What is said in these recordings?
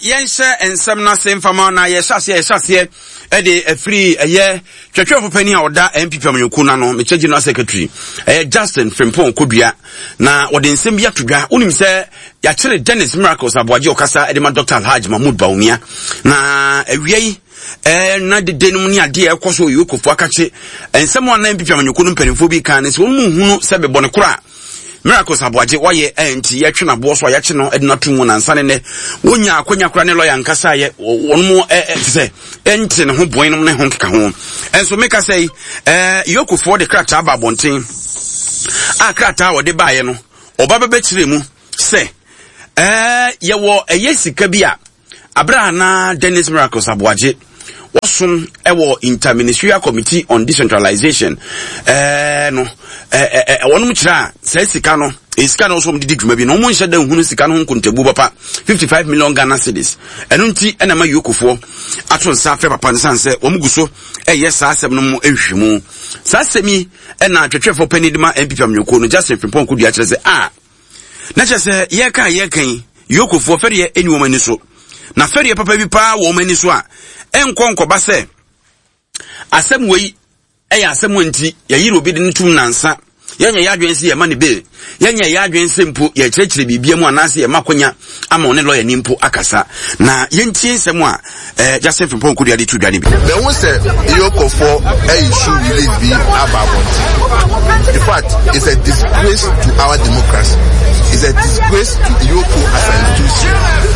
yense ensem na semfama na yeshase ede free eye twetwefo pani a oda MPP amanyuku na no meche general secretary Justin Frimpong Kodua na wode nsem bi atodwa unim se ya kire Dennis Miracles Aboagye okasa ede ma Dr. Alhaji Mahmoud Baumia na awiei na de denum ni ade ekoso yokofo akache ensem na MPP amanyuku no mpanimfo bi kan ne se wonu hunu se bebone kora Miracles Aboagye waye enti yetwe na bo so yache no ede na tumu na nsane ne wonya akonya kora ne lawyer nkasa ye wonmo se enti ne ho boin no ne ho keka ho enso meka say yokofo de krata aba bonten krata wo de baaye no oba bebe kire mu se ye wo sika bi a abra na Dennis Miracles Aboagye Wasum ewo Interministerial Committee on Decentralization no wonum kira say sika no sika no so mdidi dwuma bi no mo nhyɛ da hunu sika no nkontabu papa 55 million Ghana cedis eno nti ena ma yokofo ato nsa afɛ papa nsan sɛ wo muguso yes asɛm no mo ehwimu sa asɛmi ena twetwefo pani de ma MPP amnyoko no Justin Frimpong Kodua kyerɛ sɛ na kyerɛ sɛ yɛkan yokofo fɛre eni wo mani so na fɛre papa bi pa wo mani so a enkonkoba se asem wei asem nti yayiro obi de ntum nansa yenya yadwense ye mane be yenya yadwense mpo ye kyerɛkyerɛ bibia mu anase ye makonya ama one lawyer ni mpo akasa na yentie nsɛm a Justin Frimpong Kodua de tudwa ne bi the one say yokofo issue release bi about in fact it's a disgrace to our democracy, it's a disgrace to Yoko as an institution.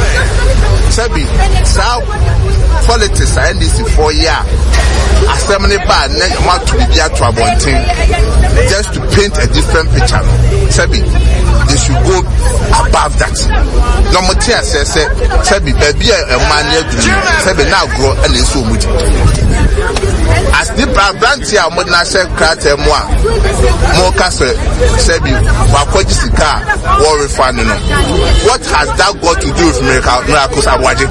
Sabi sao politics and this for year assembly bad not to be to abonting just to paint a different picture. Sabi they should go above that. No matter says Sabi baby a man Sabi now grow and so much as the brand here would not say crater more castle Sabi wakojisika war refunding. What has that got to do with Miracles Aboagye?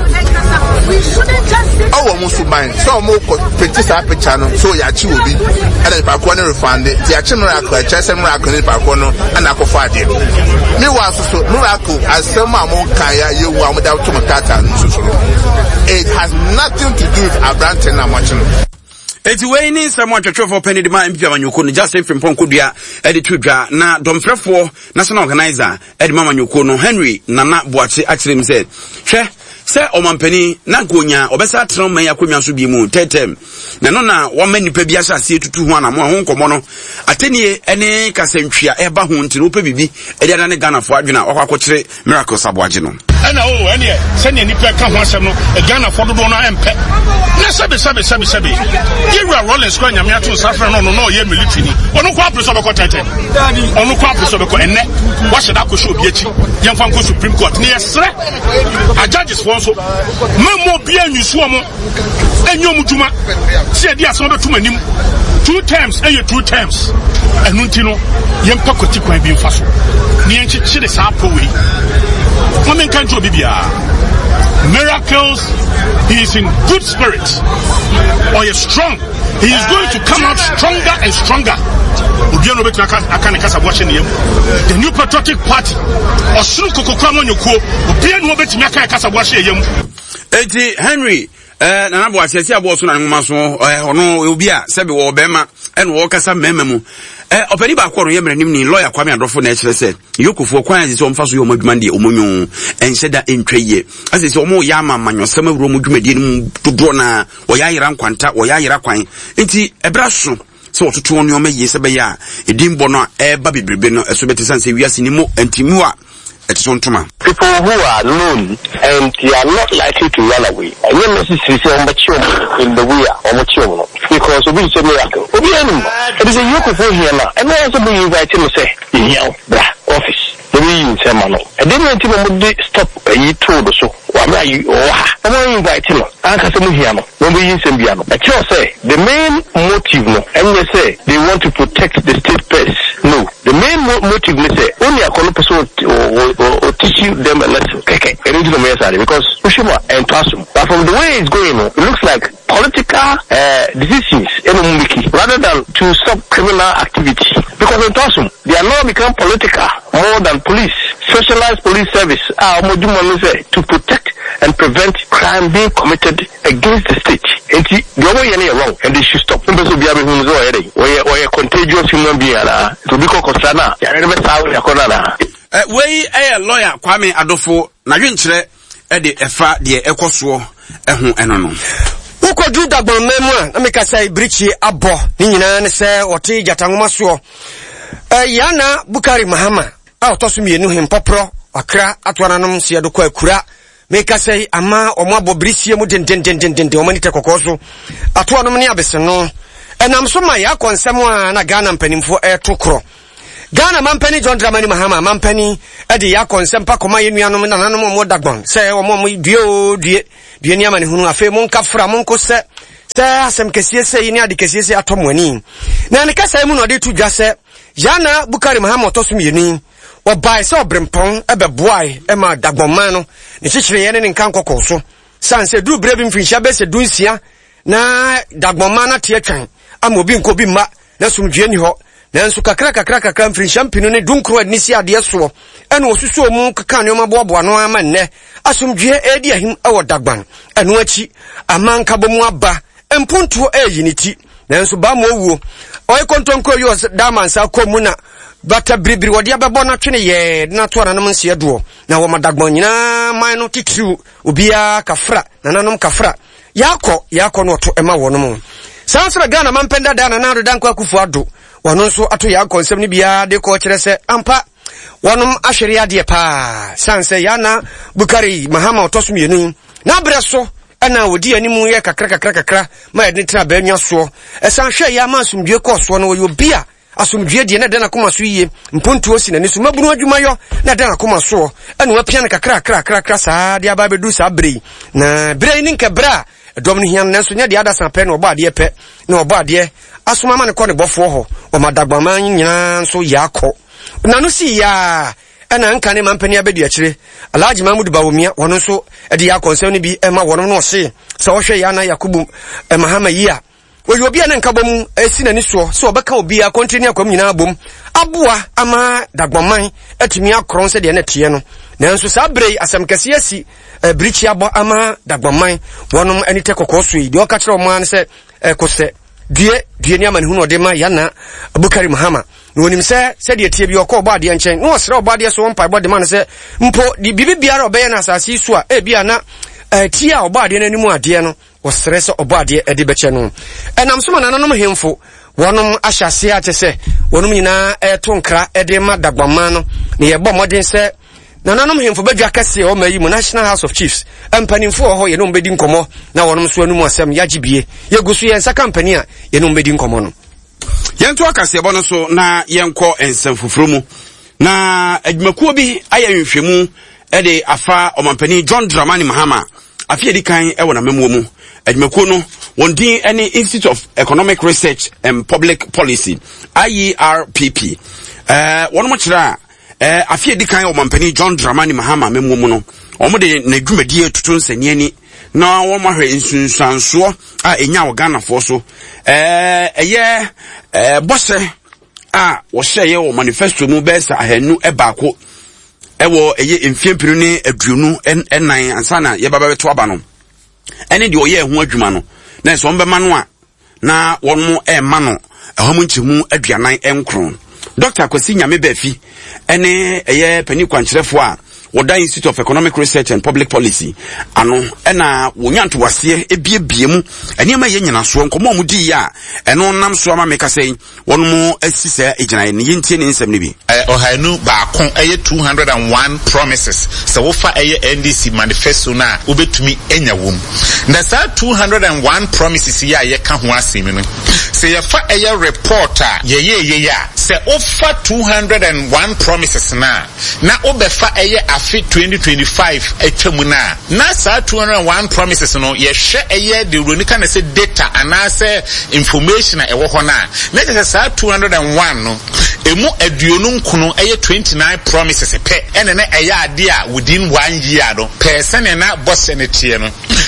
Oh, musu mind. So more pretty happy channel. So yachi will be, and if I want to refund it, the action miracle, chess miracle, if I want and I can find it. Meanwhile, miracle as some more kaya you want without tomatata. It has nothing to do with Abraham and watching. Eti we ni samo twetwefo pani de ma MPP amanyuko no Justin Frimpong Kodua edi tudwa na domfrefo national organizer edi ma amanyuko no Henry Nana Boakye akire mi se hwe se omampani na gonya obesa tron man yakonwa so bi mu tetem na no na wo manipa bi asase tutu ho anamo ho nkomo no atenie ene kasantwia eba ho ntino pe bibi edi ada ne Ghana fo adwena okwakokyere Miracles Aboagye no ena ene se ne nipa ka ho asem no Ghana fo dodo no empe na sabe Yewura Rollins kwa nyame ato safra no ye military ni ono kwa apreso beko tete ono kwa apreso beko enne wa sheda ko show bi echi yemfa nko Supreme Court ne yesre a judges for so memo bia nyusu omo enyom djuma se edi aso betum anim 2 times enu ntino yempa koti kwan bi mfa so ne yenchi chire sa powe women kan jo bibia Miracles, he is in good spirits, or is strong. He is going to come out stronger and stronger. The New Patriotic Party, or soon Kokokwamo Nyoko, Eti Henry, Nana Boakye sia bo so na nwoma so ono obi a sebe wo bema en wo kasa mememu opani ba kworo yemranim ni lawyer Kwame Adofo na ekire se yokofo kwan ase omfa so yomadwuma de omonyo enhyeda entweye ase se omo ya amanyosem awuro modwumadi ni dodo na oyayira nkwanta oyayira kwan enti ebra so so ototo ono omaye sebe ya edimbo no eba bibrebe no eso beti sanse wiase ni mo entimu a people who are known and they are not likely to run away. And you necessarily say in the way or because we say miracle. It is a Yoko here now. And I also be invited to say, office. The way you say, man. And then when they stop, you told so. I'm invite him. When we use him, I just say the main motive, no, and they say they want to protect the state purse. No, the main motive they say only a person or teach them a lesson. Okay, because Ushima and Tasum. But from the way it's going, it looks like political decisions rather than to stop criminal activity. Because in Tasum, they are now become political more than police, specialized police service. To protect and prevent crime being committed against the state. And the other way wrong, and they should stop. We're contagious human being to be called we a lawyer Kwame Adofo na dwenkyerɛ de efa de ekoso ehu enono Uko du dagbon memwa na meka sai brichi abo ni nyina ne se wote jatangoma so yana Bukari Mahama a otoso mienu hempopro akra atwananom se do kwa akura meka sai ama omo abobrisie mu den omani tekokoso atwanom ne abese no enam so ma ya konsem a na Ghana mpanimfo etokro Ghana mampani John Dramani Mahama mampani ede ya konsem pa koma yenuanom na nanom mo dagbon se omo due ni amane hunu afi mon kafra mon ko se asem kesiye se yini ade kesiye se atomwani na ne kasa mu no de tudwa se yana Bukari Mahama otosum yeni obai se obrempon ebeboai e ma dagbonman no ne chichire ye ne nkan kokoso sanse duru brebi mfinhia be se dunsia na dagbonman na te atwan amobi nko bi ma na sumdwe ni ho nanso kakra mfinhia mpinu ne dunkro adnisi ade so ene osusu mu kaka ne omaboabo no ama nne asumdwe edi ahim ewo dagban eno achi amanka bomu aba empuntuo eyiniti nanso ba mo wuo oy kontonko yo damansa komu na bata bribri wodi abebo na twene ye na to nanom nse do na wo madagban nyina man no titru obia kafra nananom kafra yakọ no to ema wonom sansra Ghana mampenda dana na do danko akufu ado wono so ato ya konsem ni bia de ko kire se ampa wonom ahwere ade pa sanse yana Bukari Mahama otosum yenu na breso ana wodi animu ye kakra ma edin tra ba nwa so esan hwe ya ma asumdue ko so no yo bia asumdue de na de na koma so yiye mpontu osi na nisu mabunu adwuma yo na de na koma so ene wa pia na kakra sa de aba bedu sa brei na brei ni nkebra dom ni hian na so nya de adasan pe na oba ade pe na oba ade asuma ma ne ko ne bofo ho o madagbama nyina so yakọ na no si ya ana nka ne mampani abedi akire Alhaji Mahmud Bawumia wono so ede ya konsem ni bi ema wono no se wo hwe ya na Yakubu Mahama yia oyo bia ne nka bom esi na ni so obeka obi a continue akwam nyina bom aboa ama dagboman atumi akron se de na tie no nanso sabrei asem kase asi brichi abo ama dagboman wonom anite kokoso yi de o ka kire o man se kose due ni amane hunu ode ma yana Bukari Mahama wonim se de tie bi okọ oba de nchen no osre oba de so mpa body man se mpo di bibiara obeye na asase su a bia na tie a oba de nanimu ade no osre se oba de ede beche no enam so mananom hemfo wonom ahyase a tese wonom nyina to nkra ede ma dagbaman no ne ye bo modern se nananom hemfo badwa kase o mayi mu National House of Chiefs empanimfo ho ye no mbedi nkomo na wonom so anum asem yagibie ye gusu ye nsa company a ye no mbedi nkomo no yento akase ebo no so na yenko ensem fufuru mu na adwumakuo bi ayanhwehwemu ede afa omampani John Dramani Mahama afi edikan ewo na memwo mu adwumakuo no wondin any Institute of Economic Research and Public Policy IERPP wono kira afi edikan omampani John Dramani Mahama memwo mu no omode na dwumadie tutu nsaniani na wo mahwe insunsanso a enya wo Ghana fo so eye bose a wo hye wo manifesto mu besa ahanu ebaako ewo eye emfiempiru ne aduonu enan ansana ye baba beto aba no ene de oye ho adwuma no na so mbema no a na won ema no ehomu nchemu aduanan enkron Dr. Kwesi Nyame Bafi ene eye pani kwankyerefo a Woda Institute of Economic Research and Public Policy ano ena wonyanto wase ebiebie mu enema ye nyina so nkomo mu di ya eno nam so ama meka sei wono mu asisa egina ne yentie ne nsem ne bi ohanu baako eye 201 promises so wo fa eye NDC manifesto na obetumi enya wom na sa 201 promises ya ye ka ho asemi no se ye fa eye reporter ye ya se ofa 201 promises na obefa eye afi 2025 etwamuna na sa 201 promises no ye hwe eye de ronika na se data anase information a ewo ho na je sa 201 no emu aduonu nkono eye 29 promises pe ene na eye ade a within 1 year no person na boss ne tie no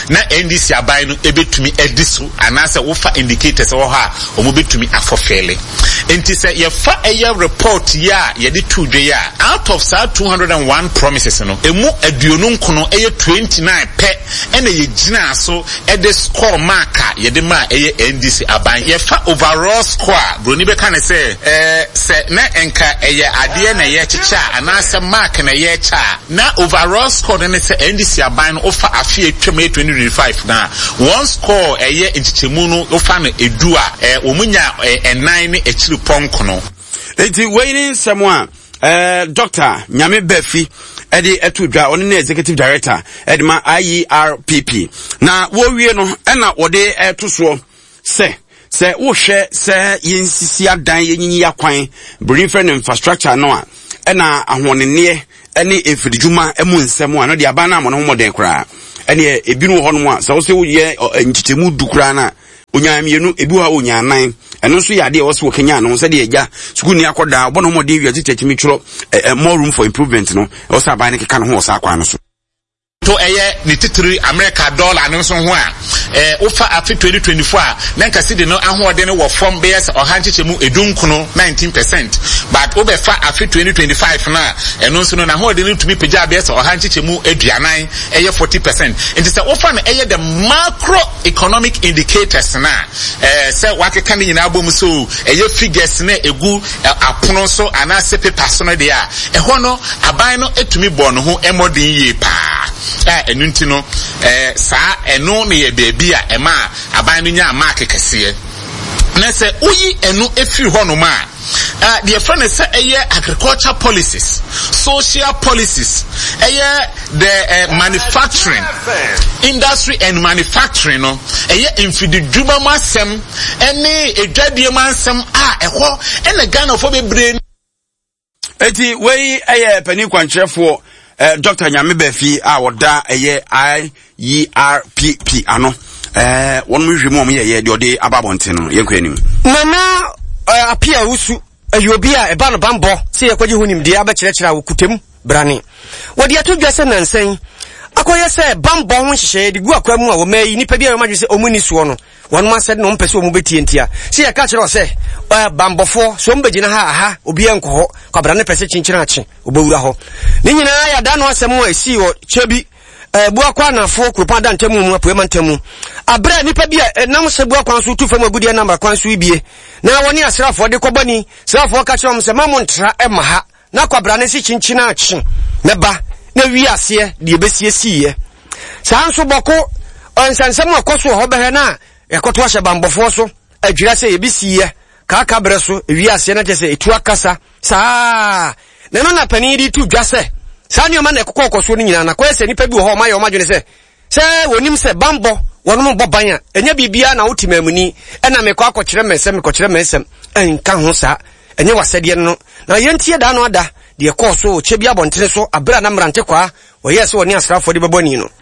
na NDC aban no ebetumi ediso anase wo fa indicators wo ha omo betumi afofele enti se ye fa eye report ya ye de two dwe ya out of 201 promises no emu aduonu nkono eye 29 pe ene ye gina so e de score marker ye de ma eye NDC aban ye fa overall score broni be kan se na enka eye ade na ye chicha anase mark na ye cha na overall score ne se NDC aban ofa afie twem 2025 na one score eye nchichemu no ofa na edua omunya enan ne echiri ponkono enti waiting someone Dr. Nyame Befi edi etudwa oni na executive director edma IERPP na wo wie no na wode etoso se wo hwe se yensisi adan yenyi yakwan bring friend infrastructure no a na ahonene ene efidijuma emu nsem a no de aba na mo no moden kra ene ebinu ho no a se wo se wo ye nkitemu dukra na onyamienu ebi ha onyanan eno so yade wo se wo kenya no se de eja school ni akoda obo no mo de wi atitachimi tworo more room for improvement no wo se aba ne keka no ho sa akwa no so to eye ni titiri America dollar no so ho a ofa afi 2024 na nkasi de no ahode ne wo form base ohanchechemu edunkuno 19% but obefa afi 2025 na eno so no na ahode ne tumi pagya base ohanchechemu aduanan eye 40% enti se ofa na eye the macro economic indicators na se wakeka ne nyina abom so eye figures na egu apono so anase papers no de a eho no aban no etumi bo no ho emodin ye pa enunti no saa eno ne ye bebi a ema aban no nya mark kese na se uyi eno efiri ho no ma the friend is agriculture policies, social policies, the manufacturing industry and manufacturing no infidi djuma masem any edwadie mansem and Ghana for be brain eti wey pani kwankyerefo Dr. Nyame Befi woda IERPP ano wonu hwemu ye de ode ababonte no yenkwanim nana apia usu ayobia eba no bambo se yakwaje hunim de abekyerechera wokutem brane wode atodwa se nansen akoye se bambo ho hyehye de gu akwamu a wo mai nipa bia yomadwe se omuni suo no wonu ma se no mpese omu betie se yaka kyerɛ se bambofo so mbegina ha obi enko kwa brane pese chinchira ache obawura ho ne nyina ya da no asɛm a esi wo chebi bua kwa na fo kropa da ntemu mu apoema ntemu abra nipa bia nam se bua kwa so tu fam agudie na kwa so ibie na woni asrafo de kobani srafo ka kyerɛ se mamu ntra ema ha na kwa brane si chinchina ache ne ba na wi ase de ebesie siye saa nso boko onsansem akoso ho behɛ na yakoto ahye bambofo so adwira se ebisiye ka bre so wi ase na kyese etu akasa saa na no na pani di tu dwase saa nyoma na ekokoso ni nyina na kwese nipa bi wo ho ma yo madwene se wonim se bambo wonom bobanya enya bibia na wotimamuni na mekọ akọkyerɛ mesem enka ho saa enye wasede no na yentie da no ada de ekoso che bia bontere so abra na mrante kwa oyɛ se woni asrafo de beboni no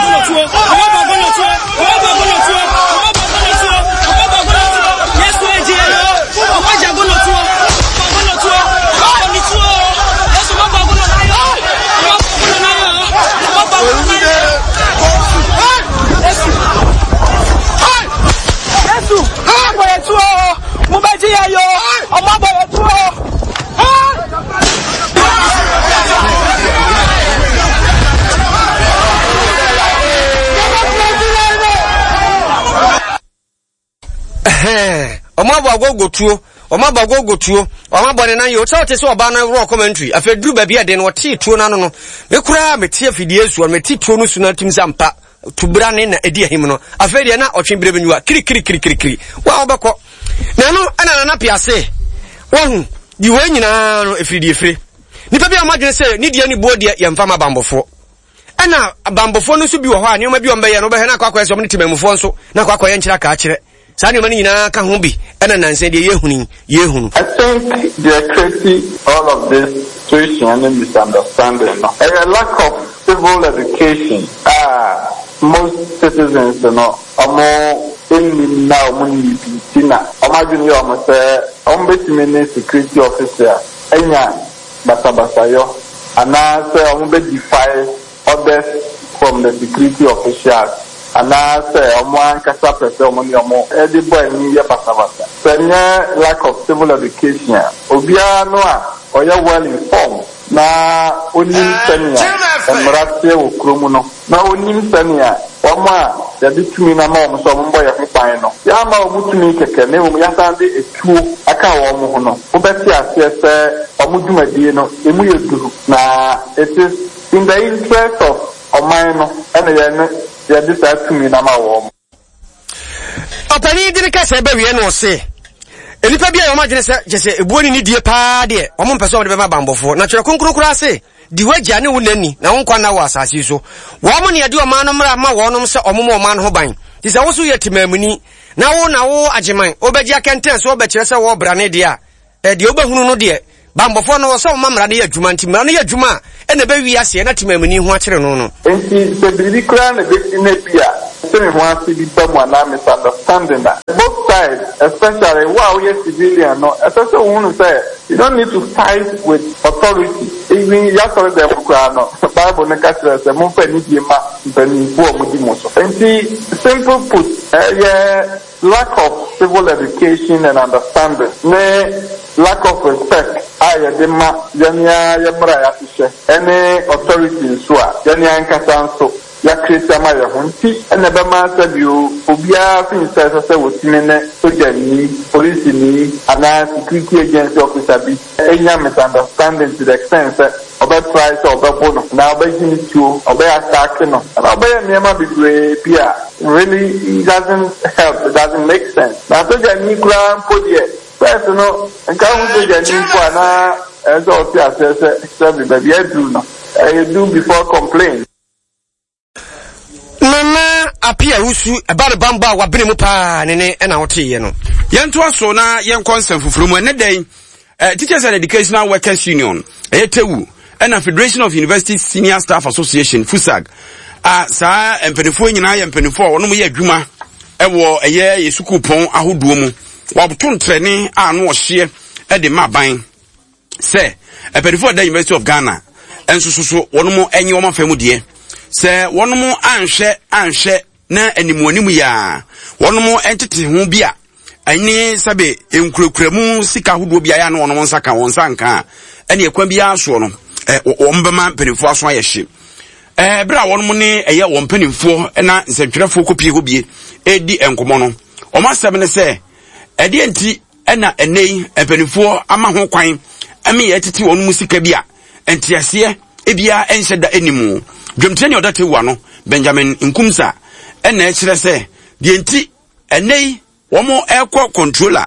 Omabagogotuo omabone na yo tell so oba na raw commentary afedru ba bia de no te tuo na no no me kura metie afidie su me te tuo no su na tim zampa tubra ne na edi ahim no afedie na otwenbere benua kiri wa obekọ na no ana na piase won di we nyina no afidie fire nipa bia amadwene se ni dia ni bodie ye mfa mabambofo ana bambofo no su bi wo ho ani o ma bi o mbe ye no be he na akwa so mo timamufo nso na akwa ye nkyira ka akire Sani mani na ka ho bi ena nanse de yehunu. I think they are creating all of this situation and misunderstanding. A lack of civil education. Most citizens no more in now money tina. Imagine you almost say security officer enya basa yo and now say defy others from the security officials. ana say omo ankasa pese omo ni omo e di boy ni ye pasabasa senya lack of civil education obia no a oya well informed na onim senia emrate wo kromu no na onim senia wama ya bitumi na ma omo so omo boy ho pan no ya ma omo tumi keke ne omo ya sande etuo aka wo omo ho no obeti ase se omo dwumadie no emu ye duru na it is in the interest of oman and ya decide to me na ma wo opani di ka se ba wie no se enipa bia yo ma gene se jese ebuoni ni die pa de omo mpese o de be ma bambofo na twere konkrokro ase di wagya ne wonani na wonkwa na wo asase so wo mo ne ade o ma no mra ma wo no se omo mo ma no ho ban ti se wo so ye timamuni na wo ageman obegya kenten so obekire se wo bra ne de a de obehunu no de bambofo no so mamra ne adwuma ntimra ne adwuma ene be wi ase na timamuni ho akire no no enti se biri kra na be ne bia se me ho ase bi ba mo na misunderstanding that both sides especially wow yes civilian no especially who say you don't need to fight with authority even yasore dem kra no bible ne ka say mo fa ni die ma mpani bo mo di mo so enti simple put lack of civil education and understanding lack of respect ayedema yania yemra ya hye any authority so a yania nkasa nso ya krista ma ya honti ene be ma sabio obia fin se wotime ne sojani police ni ana security agency officer bi enya misunderstanding to the extent that oba try so oba bono na oba jini tuo oba attack no na oba niema bigwe pia really it doesn't help, it doesn't make sense na sojani kura podie first no nka hu sojani kwa na ezo ti asese se be do no you do before complain Mama apia usu about bamba wa bene mu pa ne na wote ye no yento aso na yen concern fufuru mu ne den Teachers and Educational Workers Union etewu na Federation of University Senior Staff Association FUSAG sa empenifo nyina ye empenifo wono mu ye adwuma ewo eye yesuku pon ahoduo mu waboto ntrene ano ohye de maban se empenifo da University of Ghana ensususo wono mu enye wo mafamu de se wono mu anhwe na animuanimu ya wono mu entete ho bia ani sabe enkurekuremu sika hodo bia ya na wono mu nsaka won sanka ene ekwan bia aso no wombema penifo aso ayehye bra wono mu ne eye won penifo na nsentwerefo kopie hobie edi enkomo no omasem ne se ede enti na enei penifo ama ho kwan ame ye tete wono mu sika bia entiase ebia enhyeda enimu dwemtene odate wa no Benjamin Nkumsa ena ekire se de enti enei womo ekọ controller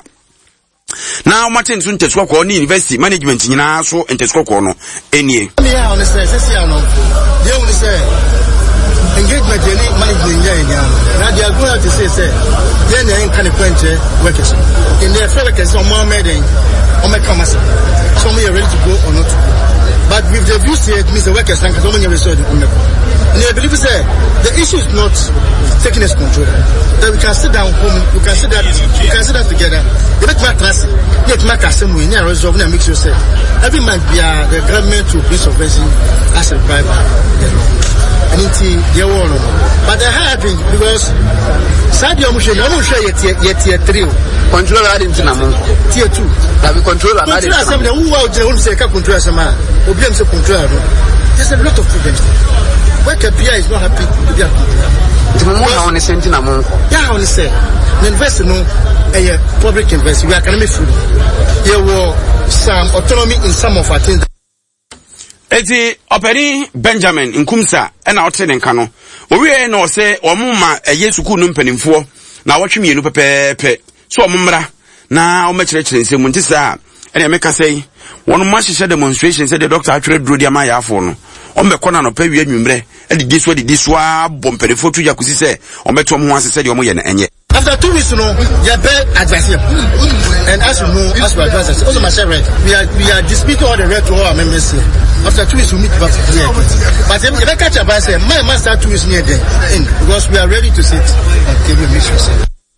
na omaten so nteswa ko ni university management nyina so nteswa ko no enie ya on say they only say engagement any management nya na they are going to say they na kan kwenche workers in their fellow workers on more meeting on make come so we are ready to go or not to go. But with the view said, Mr. Workers and Kazoman resort in Umeko. And I believe the issue is not taking us control. That we can sit down home, we can sit that together. You make my class, yet my custom we never resolve and make yourself. Every month we are the government to be subvention as a private. And it's the one. But I happen because Sadio Mushe, I'm not sure yet tier 3. Controller adding to Namu. Tier 2. Have a controller adding to Namu. Who out there who say control some there's a lot of problems. Worker Pia is not happy to be happy. On the same amount. Yeah, only say the investor no a public investment. We are economic food. There were some autonomy in some of our things. Eti operi Benjamin Nkumsa ena ote nenka no owie na ose omuma yesuku no mpanimfo na wotwemienu pepepe so omumra na omekyerekere nsemu ntisa ena meka sei wono mahyehyɛ demonstration said the doctor atwere duro dia ma ya afo no ombekɔ na no pa wi anwumre edidi so bomperefo tu yakusi sɛ ombeto mo ase sɛ de omo ye na enye. After 2 weeks, your bad advice here. And as you know, as we advise, also my share, we are disputing all the right to all our members here. After 2 weeks, we meet back here. But if I catch a advice, my man start 2 weeks near there, because we are ready to sit and table issues.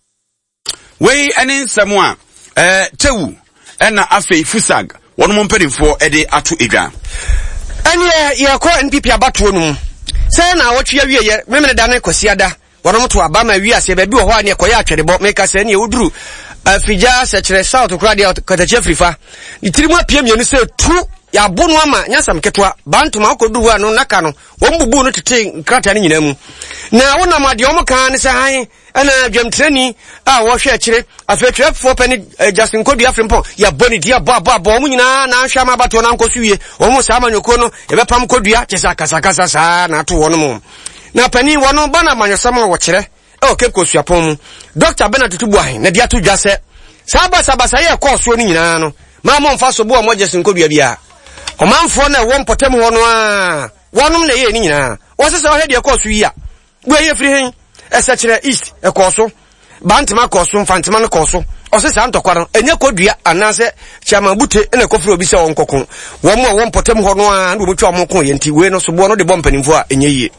We any someone, Tewu, and Afe Fusag, one more penny for Eddie Atu Edra. And yeah, you are calling people about one. Say now what you are, remember Dana Kosiada. wono mto abama wiase ba bi wo ho ane koya atwedebo meka se ne wuduru afija se kire south krade katache frifa ni tirimu apia mienu se tu ya bonu ama nyasam ketwa bantuma akodu wa no naka no wombubu no tete krata ne nyina mu na wona made omo kan ne se han ana dwamtreni a wo hwe akire afetwefo pani Justin Kodu Afrimpo ya boni dia bo omo nyina na ahwa ma bato na nkosuwie omo sa amanyoko no ebepam Kodua kyesa kasakasa sa na to wono mu na pani wono bana manyosam wo kire o Cape Coast yapon Dr. Bernard Tutubuahin na dia to dwase sabasa ye koso ni nyina no ma mo mfa so bo omo Justin Kodua bia omanfo na wo mpotem ho no a wonom na ye ni nyina wo se se wo he de koso yi a bo ye firi hen esechere east ekoso bantima koso mfantima no koso osese antokwa enye Kodua anase chama bute ene kofiri obi se won kokon wo mo wo mpotem ho no a ndo mo twa mo kon ye nti we no so bo no de bompanimfo a enye yi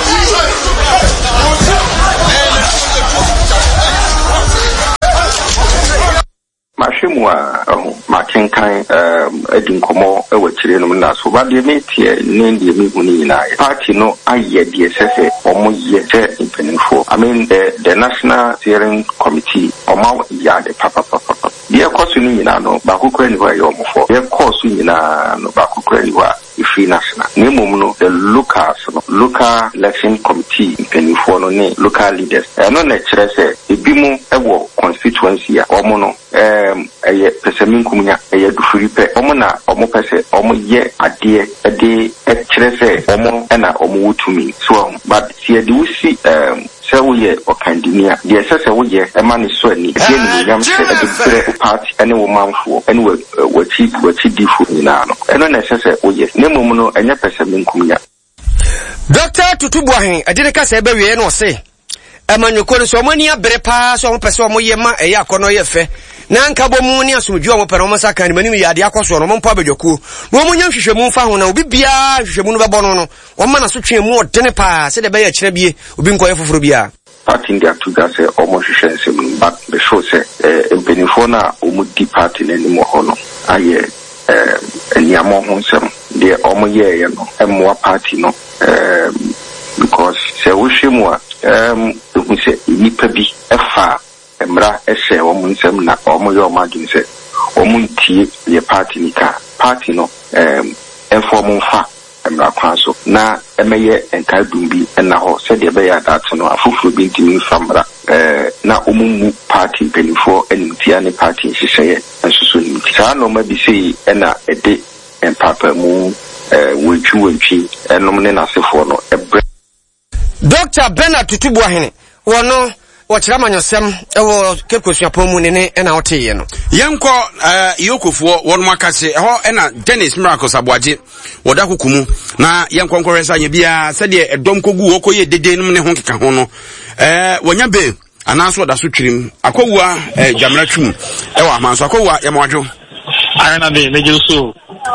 Mashimwa makenkan edinkomo ewachire no na so ba de metie ne de mi huni na party no aye de sese omo ye se impenifo I mean the National Steering Committee omo ya de papa de koso ni na no ba kokora ni wa ye omofo de koso ni na no ba kokora ni wa ifi national ne mom no the local election committee impenifo no ne local leaders no na kire se ebimu ewo constituency a omo no eye pesamin kumunya eye dufuri pe omo na omo pese omo ye ade ede kire se omo na omo wutumi so but see the usi se wo ye okandinia de se wo ye e ma ne so ani de ni yam se de party ene wo manfo ene wo chi difu ni na no eno na se wo ye ne mom no enye pesamin kumunya Dr. Tutubuahin adine ka se be we no se amanyoko so mani abere pa so mo pese o mo ye ma eya akono ye fe na nka bo mu ni asomdwu o mo pere o mo saka ni mani mi yade akoso no mo mpa abedwako no mo nya hwehwemu mfa ho na obi bia hwehwemu no bebo no o ma na so twemu odene pa se de be ya kire bie obi nkoye foforo bia party ndia to that say almost hwehwensem but the show say empenifo na o mu di party na ni mo ho no aye eniamo ho nsem de o mo ye no emwa party no because se wo hwemu a we say nipa bi efa emra ehye wo munsem na omo ye omadun se omuntie ye party nika party no inform fa emra kwaso na emeye enkadum bi na ho se de be ya that no afufuru bi ntimi famra na omumu party benifo enimtia ne party hyehyeye ensusu ni sa no ma bi sei na ede empapa mu wetwi enom ne nasefo no ebre Dr. Bernard Tutubuahin wono wachira manyosem ewo Cape Coast yapomu ne na oteye no yenko yokofo wono makase ho na Dennis Miracles Aboaje woda kokumu na yenko nkoresa nya bia se de edom kogu okoye dede num ne ho keka ho no wonya be anaso da so twirim akowua jamra twum ewo amanso akowua yamawadwo ayana be mejeso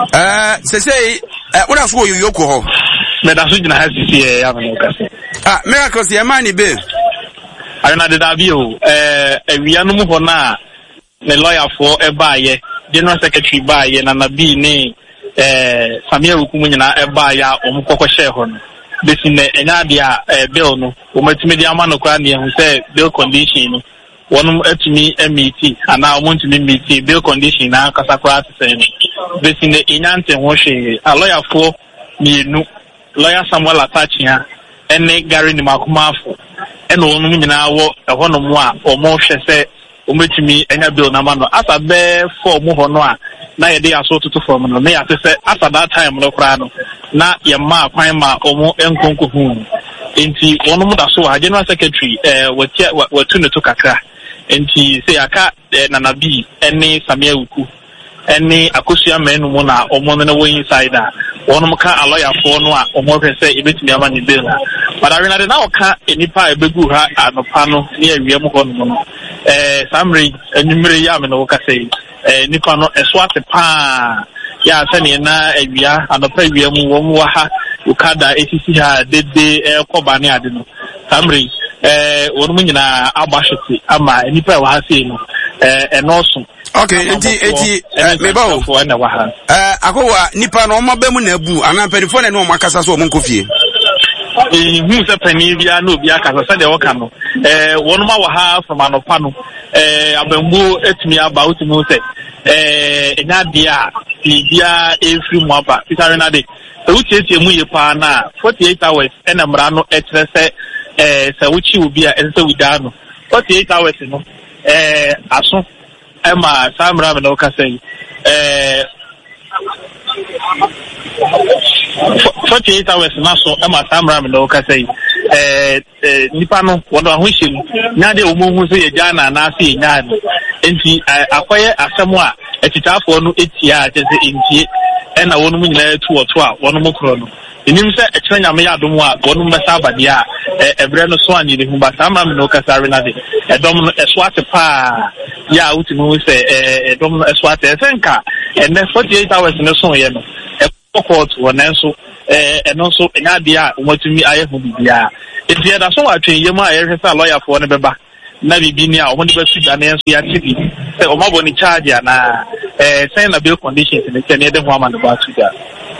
sesei woda so yoko ho me da so jina hasisi ya manokase Miracles yamani be ayana de dabio ewia no mu ho na ne lawyer for ebaye general secretary baye na nabi ne Samuel Okumu nyina ebaya omukoko share ho no besi ne enya dia bill no omatimi dia ma no kwa ne hu say bill condition no wonum atumi meet ana omuntumi meet bill condition na kasakwa say ne besi ne enya nte ho hwe a lawyer for mienu lawyer Samuel Atachia ene Gary ni makumafo ene wonum nyina wo eho no mu a omo hwe say ometumi enya bill na ma no asa be for mu ho no a na ye dey aso tutu form no me ate say after that time no kra no na ye ma kwan ma omo enkonko hu enti wono mu da so ha general secretary watu ne to kakra enti say aka nana bi ene Samia Uku ene akosua menu mu na omo ne wo inside a wono mu ka lawyer for no a omo hwe say ebetumi ama ni bill na but arena de na oka enipa ebegu ha anopa no ne awie mu ho no samri enumere ya me no ka say nipa no eswate pa ya sane na awia anopa awia mu wo mu ha ukada esisi ha dede koba ne ade no samri wonu nyina abashiti ama nipa wa ha sei no enoso okay enti mebo akowa nipa no ma ba mu na bu ana perifo na no makasa so mo nkofie who se penibia no bia kasa se de woka no wonu ma wo ha from anopa no abambu etumi aba utumi se enya dia bia efri mu aba Peter na de uchetie mu ye pa na 48 hours ena mra no etre se se uchi obi a se wida no 48 hours no aso ema samra me no ka sei 48 hours na so ema samra me no ka sei nipa no wodo ahohim nya de omohu so ye jana na se nya no enti akoye asem a etitafo no etia tese entie ena wonu mu nyina etu oto a wonu mu kro no enim se ekire nyame ya dom a wonu mesa abade a ebre no so ani de hu ba samra me no ka sare na de edom no eswate pa ya utimu se edom no eswate esenka ene 48 hours no so ye no court wonenso eno so enya de a wotumi aye hu bibia enti da so atwen yem a ye hwesa lawyer fo ne beba na bibi ni a o de besu da ne nso ya tibi se o mabo ni charge na sign na bill conditions ne tene de ho amana ba tu da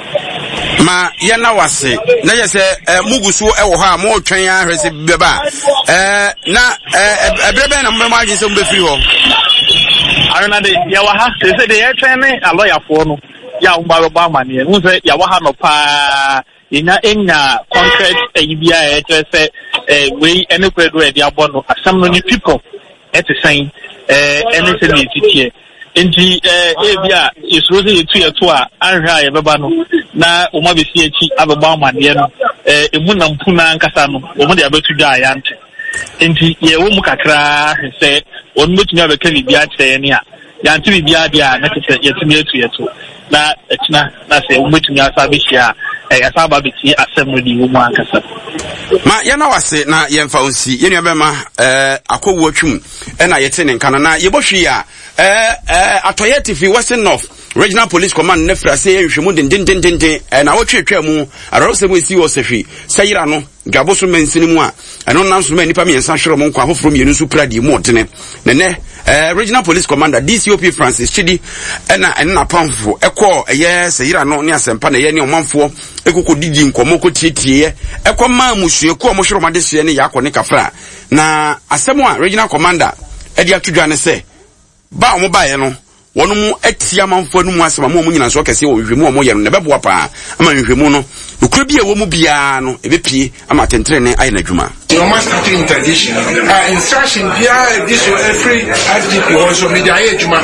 ma ye na wase na je se mugusu wo ha mo twen ya hwese beba na ebrebe na mbema agye se mbefiri ho arena de ya wa ha se de ye twen ne a lawyer fo no ya umba ba mane no se ya wa ha no pa enya concrete bia se we any kwedo e dia bono asam no ni people say any se ni titie enti bia isuro se yetu yeto a anhwa ye beba no na o ma be si echi abeba mane no emu na mpuna nkasa no o mo de abetu da ya nte enti ye wo mu kakra se onu betumi abeka ni bia kire ne a ya nte bia dia na kete yetumi yetu na ekina na se o betumi asabihia asaba biti assembly wo mu ankasa ma ye na wase na ye mfa onsi ye nua bema akowu atwum na yete ne nkana na ye bohwe a atoye tifi Western North Regional Police Command na fra se nhwemu dindindindin na wotwetwa mu arose mu esi wo sehwe sayira no gaboso mensini mu a eno nanso ma nipa miensa hwero mo nkwa hoforo mienu su pradi mu odene ne Regional Police Commander DCOP Francis Chidi na pamfo ekọ sayira no ne asempa na ye ne omanfo ekoko didi nkomo ko tietie ekoma musue ko mo hwero madese ne yakọ ne kafra na asemo a Regional Commander edi atudwa ne se ba mo ba ye no wono mu atia manfo no mu asema mo nyina so kese wo hwemu mo ye no ne beboa pa ama hwemu no okura bi e wo mu bia no ebepie ama tentre ne aye na dwuma no master interdiction instruction bia this every RDP also media aye dwuma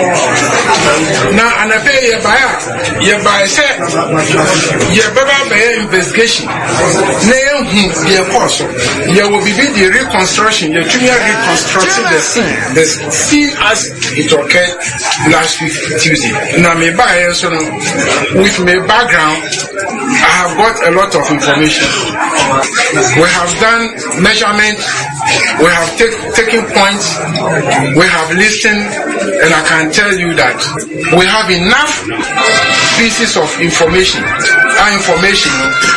na anabe ye ba se ye baba be investigation na ye course ye will be the reconstruction the junior reconstructing the scene as it occurred last week Tuesday. Now me by so with my background I have got a lot of information. We have done measurement, we have taken points, we have listened, and I can tell you that we have enough pieces of information. Our information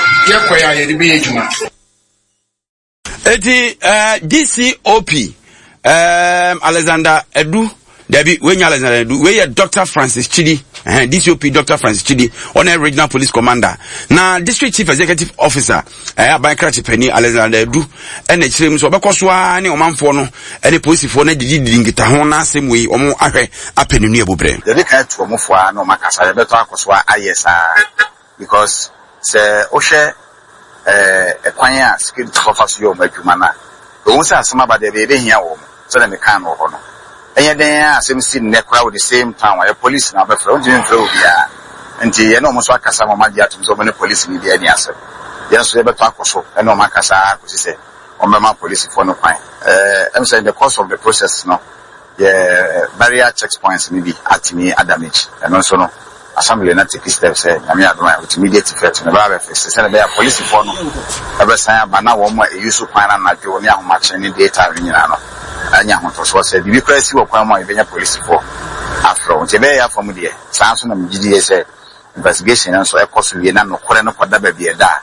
DCOP Alexander Edu Debbie, when you are we Dr. Francis Chidi, DCOP Dr. Francis Chidi, on a Regional Police Commander. Now, District Chief Executive Officer, by Cratchit Penny, Alexander Du, and it's him so because one or man for no, any police for no did Tahona, same way, or more up in near Bubre. The look at Mufwa, no Macasa, better Aquaswa, because, Sir Oshe, a choir, skilled to offer you, Macumana. The ones are some about the baby here, so then they can't over. And then same scene neck crowd the same time where police now before didn't throw ya and the enormous Wakasama Madia to so many police in the answer. Yes, we better talk so and no Macasa, which is on my police for no fine. I'm saying the course of the process no barrier checkpoints maybe at me a damage and also no assembly not take steps I mean with immediate effect in the bar send a police for no ever sign but now one more use of plan and not doing much any data in anya hoto so bi kwasi wo kwan mo ibenya police for afro nti be ya from there sanso na mgidi say investigation and so e koso wie na no kore no koda ba bi eda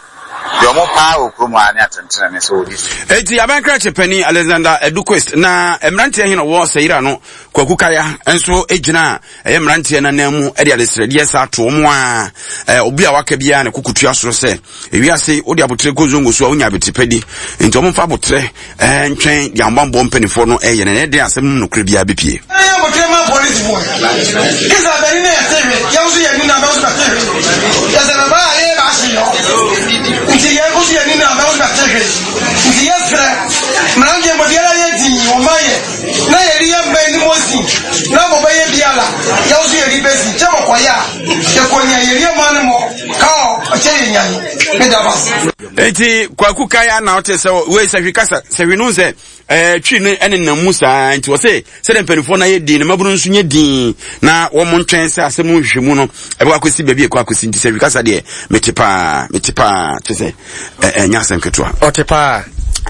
Your more power, Krumania, and so this. Eti abankrache Penny Alexander Eduquest na emrantia hino wo sayira no kwakukaya enso ejina emrantia na nemu ede alesredi esa to mo a obi a waka bia ne kukutua soro se ewiase odi abotre kozongo so onya betipedi enti omo fa abotre ntwen di ambambo mpanifo no eye ne de asem no kra bia bepie police boy kisa beri ne tebe yausu ye nina bawo ba tebe ya zana ba ye ba shi yo nti ye ko ye nina bawo ba tebe nti ye fra manje mo diala ye di o maye na ye ri ye be ni mosi na mo ba ye biala yausu ye ri besi je mo kwaya ye ko nya ye ri ma ne mo ka o che ye nya me da ba eti kwakukaya na ote se we se hwikasa se hwinu se twi ne ene na musa nti wo se de mpanifo na ye di ne maburu nso nye din na wo mo ntwen se asem hwehwemu no ebe akosi baabi akosi nti se hwikasa de metipa te se nya senketwa otepa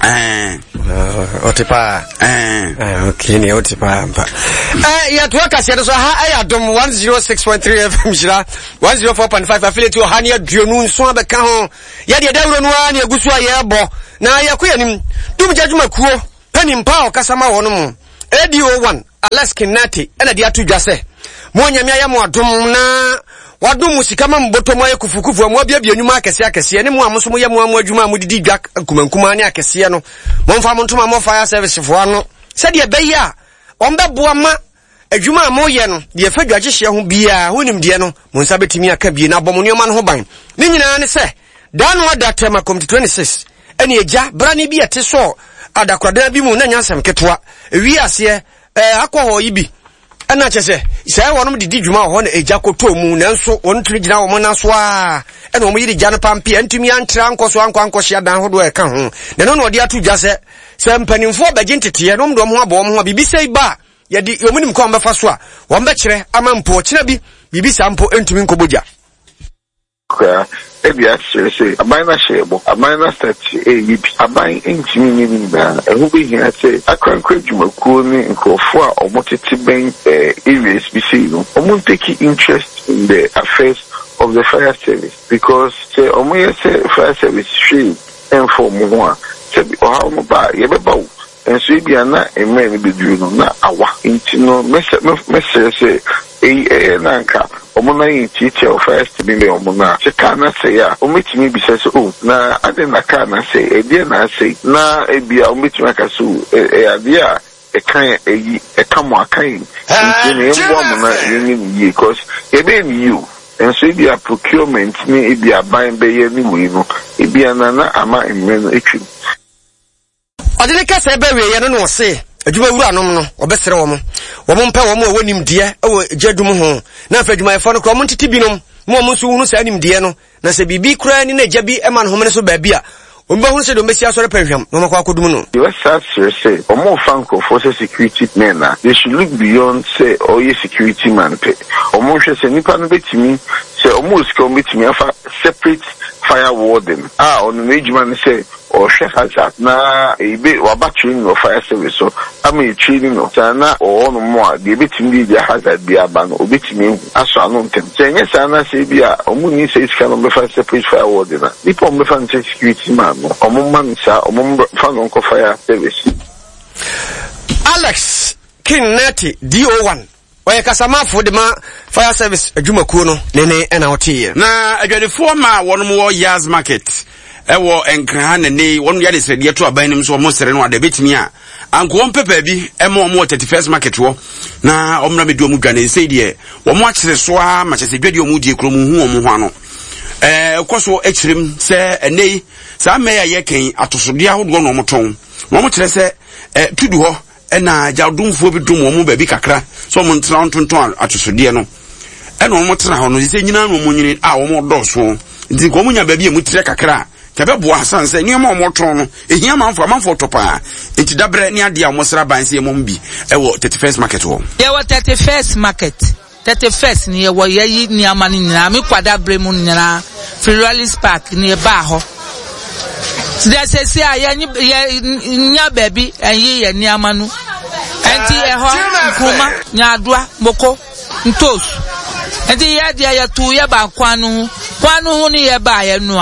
okay ne otepa mpa ya tuaka se so ha ya dom 106.3 FM jira 104.5 affiliate ha ne aduonu nso abeka ho ya de dawro no a ne agusu aye bo na ya koyanim dum jajuma kuo pani mpa o kasama wono mu ADO1 Alaskin Nati ena dia tu dwase mo nyamia ya mo adom na wadom musikama mboto mo yekufukufu mo bia nyuma akese ne mo amoso mo ya mo adwuma mo didi dwa kumankuma ne akese no mo mfa mo ntoma mo fire service fo ano se de beya ombeboa ma adwuma mo ye no de fa dwaje hye ho bia honim de no mo nsa betimi aka bie na bom nyoma no ho ban ne nyina ne se dan wada tema committee 26 ene eja brani bi ete so adakwada bi mu na nyansam ketwa wi ase akọ ibi ana chese sai wonom didi dwuma ho na eja koto mu nanso won tiri gina wo na so a ene wo yiri gya no pampi antumi antra nkoso anko hye dan hodo e ka ho na no odi atu dwa se mpanimfo bagintete no mdo ho abo ho bibi sei ba yedi yomunim ko ambefa so a wo mbekire amampo kire bi bibi sampo antumi nkobogya kwa ebia sese abana shebo abana stati eyibi aban entimi nyini ba ehu bi hia se akwankwa dwumakuo ni nkofo a omotete ben areas bi sei no omo take interest in the affairs of the fire service because say omo say fire service free inform mo a se bi o ha mo ba ye beba wo enso bia na emre ni beduru no na awa intino mese nanka omuna yiti of first be omuna se kana se ya omitimi bi se so na ade na kana se ebia na se na ebia omitimi aka so ade a ekan ekamo akan intino embo omuna yini because ebe ni you enso ebia procurement ni ebia ban be ye ni wi no ebia na ama emre no etwi odine kasa ebewe ye no se adwuma wura anom no obesere wo mo mpa wo mo wonim de ewo jadum ho na afa adwuma efo no kro mo ntiti binom mo so hunu sa nim de no na se bibi kura ni na gya bi ema no homene so baabia omba hunu se do mesi asore panhwam no makwa kodum no you say omo fanko for security men na they should look beyond say oye security man pe omo hwe se nipa no betimi se omo sika omo betimi afa separate fire warden on the ejuma say or share hazard na ebe waba training of fire service so am training no sana or no more the betimi the hazard bi aba no obetimi aso anu ntem say nye sana say bia omo ni say sika no be separate fire warden na nipa omo fa security man no omo man sa omo fa no ko fire service Alex Kinnati DO1 oye kasama for the ma fire service adwumakuo no nene ena otie na adwadefo ma wonom wo Yas Market ewo enkran ne wonu ya de srede to aban nim so mo sere no ade betimi a anko pepa bi emo 31st market wo na omra medu omu dwane sei de wo mo akire so a ma chese dwade omu die kro mu hu omu ho ano koso echirim se enei sa meya ye ken atosode ahodo no moton mo kire se tudu ho ena jadumfo bi dum omu ba bi kakra so mo ntra ntonton atosode no ena mo tra ho no se nyina no mo nyini a wo mo doso nti ko mo nya ba bi emu tire kakra kebe asan se ni mo moton no ehia manfo topa enti dabre ni ade a mo sra ban se mo mbi ewo 31st market wo ye wo 31st market 31st ni ye wo ye ni amani nyina me kwada bremu nyina Federalist Park ni ba ho sida se a ye nya baby enyi ye ni amanu enti e ho kuma nya adoa moko ntos enti ye de ye tu ye ba kwanu ni ye ba ye no a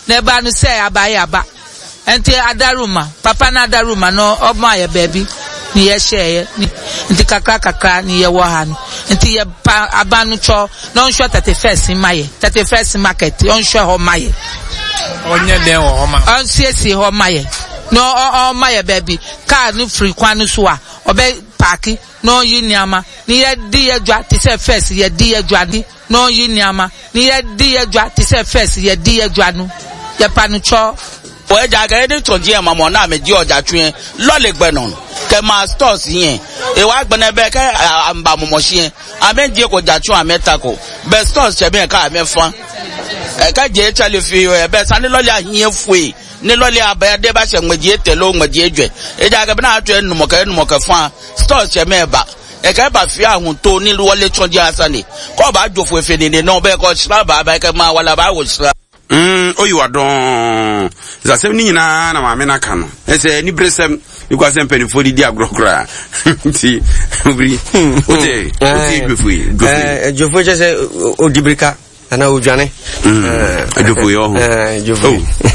na ba no say abaye aba enti adaruma papa na adaruma no omo aye baby ni ye share nti kakra ni ye wo ha no nti ye pa aba no cho no nso 31st market on sho ho maye onye den ho ma on siesi ho maye no o maye baby car no free kwan so a obe parki no yiniama ni ye di ye dwa ti se first ye di ye dwa di no yiniama ni ye di ye dwa ti se first ye di ye dwa no ye pa no cho o eja ga ede tonji e mamo na meji oja twen lole gbenon ke ma stores yen e wa gbene be ka amba momo hie ameji ko ja twen ameta ko be stores che be ka amefa e ka je chale fi e be sane lole ahie fue ne lole aba de ba se ngmeji etelo ngmeji edwe eja ga be na atwen numo ka fa stores che me ba e ka ba fi ahun to ni wole tonji asane ko ba jofo efe ni no be ko sra ba ka ma wala ba wo sra oyi wadon za sem ni nyina na maame na ka no ese ni bresem ikwa sem penifo di agrokra ti obri ote jofo je odibrika ana odwane jofo yo jofo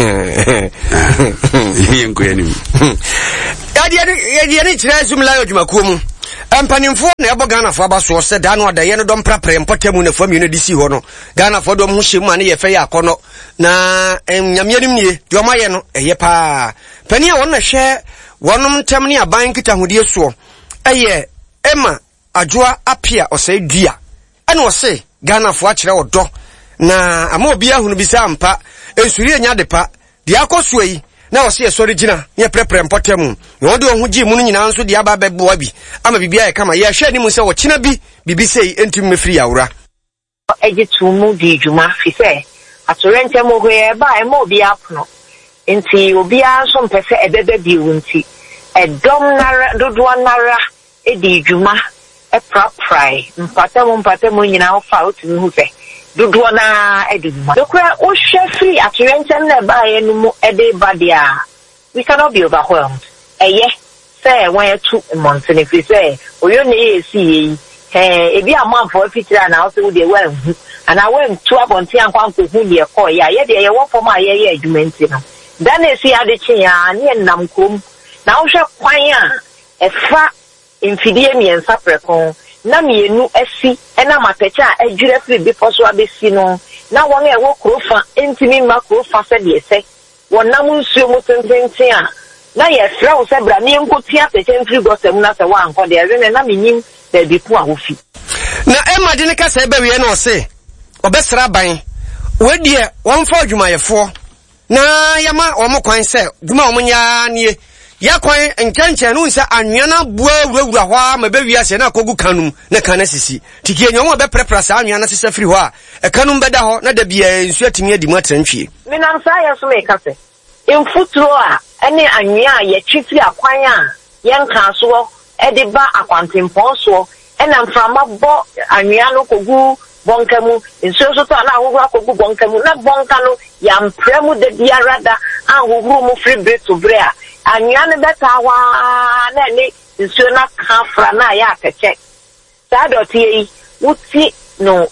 yenko yanim ya ni tira zum la odwumakuo mu empanimfo na ebo Ghana fo abaso se da no adaye no dom prapre mpotemu na fam yino disi ho no Ghana fo dom ho hyemu ane ye fe ya akono na nyamianim nie de omaye no eye pa pani a wona hwe wonom ntem ne aban kitahudie so eye ema adwoa apia osai dua ene ose Ghana fo akire odo na ama obi ahunu bisa ampa ensuri enya depa de akoso yi na ose esori gina ye prepare mpotemu no de ohun gi mu nyina nso de aba beboa bi ama bibia e kama ye hwe ni mu se wo kina bi bibi sei entim mefiri awura eje tumu di juma fi se atorente mo hwe ba e mo bi apono enti obi a so mpese ebebe bi wunti edom nara dodo nara e di juma e praprai mpatemu nyina ofa otumi hu se dodo na e di juma dokura o hwe atorente na ba ye no mu e de badia we cannot be overwhelmed eye say when you took months and if you say oyo na esi ebi amanfo fitira na also dey well and I went to abonti ankwanko hu de ko ya ye de ye wo form aye adwumenti no dan esi ade kye ya ne nam kom na wo hwe kwan a efa mfidie miensa prekon na mienu esi ena matecha adwure firi before so abesi no na won e wo krofa entimi ma krofa se de se wonam nsuo mu tententen a na ye fra wo se bra ne nkotia pechen free gosem na se wa anko de eze na menyim de bi pu ahofi na ema de ne ka se be we na o se obesra ban we de won fa adwumayefo na yama omokwan se dwuma omunya nie yakwan enchanchen nu nsa anwea na bua wurawura ho ma be wiase na kogu kanum na kana sisi tikie nyomo be prepra sa anwea na sisa firi ho a e kanum beda ho na da bia nsu atimi adimu atrantwie minam sa yeso me kase infutro a ene anwea ye twiti akwan a yenka so e de ba akwantempon so ena mframa bo anwea no kogu bonkamu nsuo so to na ahohuru akogu bonkamu na bonkano ya mpremu de biarada ahohuru mu free break to break anwea ne beta wa na ne nsuo na kafra na ya akeche sa doti yi wuti no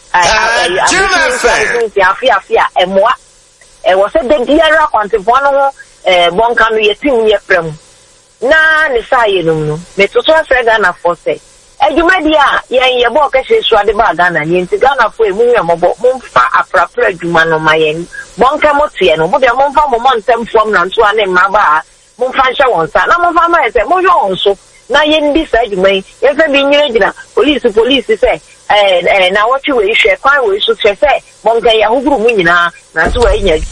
afia emwa wo se de biara kwantefo no ho bonkano yetim ye prem na ne sa ye no me toto afrega na force adwumadi a ye bo ka hyesu ade ba Ghana ni nti Ghana fo emu ye mobo momfa aprapra adwuma no mayen bonka motie no mo de momfa mo montem fom na nto ane mmaba momfa hye wonsa na momfa ma ese mo hwe wonso na ye ndi sa adwuma ye fe bi nyire gina police se na wochi we hwe kwan we so che se bonka ya huguru mu nyina na so we nya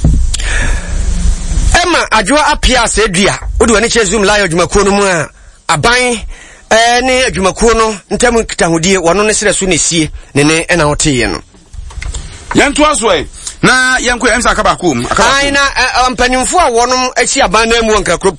ema adwoa apia se dua odi wani che zoom live adwumakuo no mu a aban ne adwumakuo no ntam kitahudie wono ne sere so ne sie ne na hoteye no yanto aso na yanko emsa akabakum ai na ampanimfo a wonom achi aban na mu ankakro